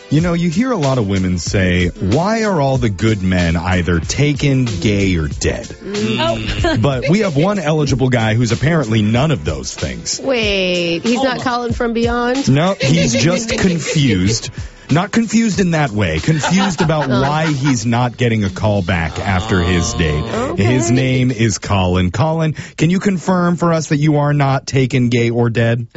You know, you hear a lot of women say, why are all the good men either taken, gay, or dead? Oh. But we have one eligible guy who's apparently none of those things. Wait, he's not calling from beyond? No, he's just confused. Not confused in that way. Confused about why he's not getting a call back after his date. Okay. His name is Colin. Colin, can you confirm for us that you are not taken, gay, or dead?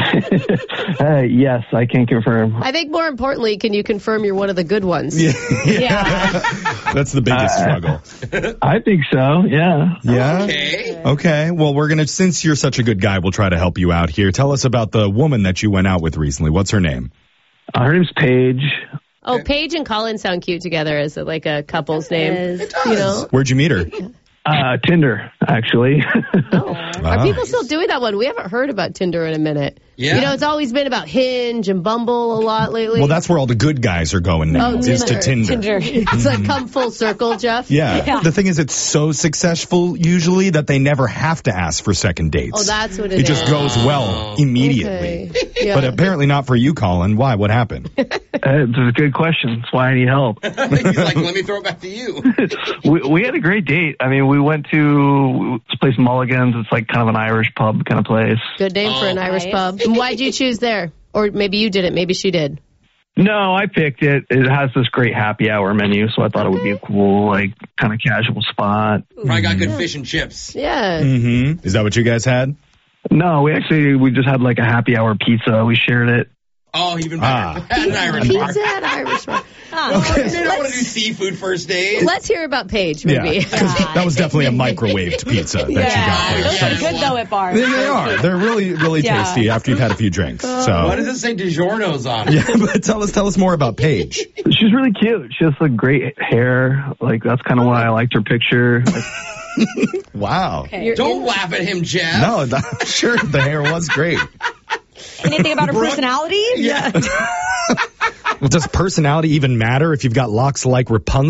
Yes, I can confirm. I think more importantly, can you confirm you're one of the good ones? Yeah. Yeah. That's the biggest struggle. I think so, yeah. Yeah? Okay. Well, since you're such a good guy, we'll try to help you out here. Tell us about the woman that you went out with recently. What's her name? Her name's Paige. Oh, Paige and Colin sound cute together as like a couple's name. It You know? Where'd you meet her? Tinder, actually. Are people still doing that one? We haven't heard about Tinder in a minute. Yeah. You know, it's always been about Hinge and Bumble a lot lately. Well, that's where all the good guys are going now, Oh, is to Tinder. It's like come full circle, Jeff. Yeah. The thing is, it's so successful usually that they never have to ask for second dates. Oh, that's what it is. It just goes well immediately. Okay. Yeah. But apparently not for you, Colin. Why? What happened? It's a good question. That's why I need help. He's like, let me throw it back to you. We had a great date. I mean, we went to this place, Mulligan's. It's like kind of an Irish pub kind of place. Good name for an Irish nice. pub. And why'd you choose there? Or maybe you didn't. Maybe she did. No, I picked it. It has this great happy hour menu, so I thought it would be a cool, like, kind of casual spot. Probably got good fish and chips. Yeah. Mm-hmm. Is that what you guys had? No, we just had like a happy hour pizza. We shared it. Oh, even better. At an Irish bar. Pizza at Irish bar. They don't want to do seafood first date. Let's hear about Paige, maybe. Yeah. That was definitely a microwaved pizza that you got there. Those are good, though, at bars. They are. They're really, really Yeah. tasty after you've had a few drinks. Why So, does it say DiGiorno's on it? yeah, but tell us more about Paige. She's really cute. She has like great hair. Like, that's kind of why I liked her picture. Like, Wow. Don't laugh at him, Jeff. No, I'm sure the hair was great. Anything about her personality? Yeah. Well, does personality even matter if you've got locks like Rapunzel?